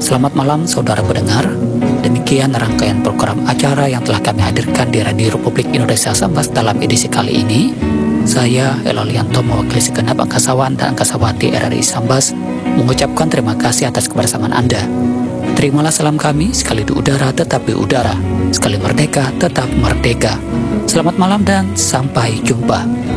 Selamat malam saudara pendengar. Demikian rangkaian program acara yang telah kami hadirkan di Radio Republik Indonesia Sambas dalam edisi kali ini. Saya Elolianto mewakili segenap angkasawan dan angkasawati RRI Sambas mengucapkan terima kasih atas kebersamaan Anda. Terimalah salam kami, sekali di udara tetap di udara, sekali merdeka tetap merdeka. Selamat malam dan sampai jumpa.